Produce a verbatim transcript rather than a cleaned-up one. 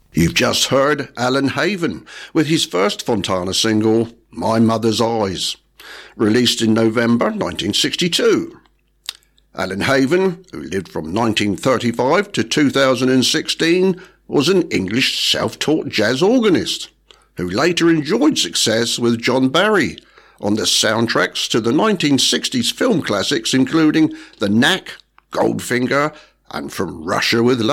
You've just heard Alan Haven with his first Fontana single, My Mother's Eyes, released in November nineteen sixty-two. Alan Haven, who lived from nineteen thirty-five to two thousand sixteen, was an English self-taught jazz organist, who later enjoyed success with John Barry on the soundtracks to the nineteen sixties film classics including The Knack, Goldfinger, and From Russia with Love.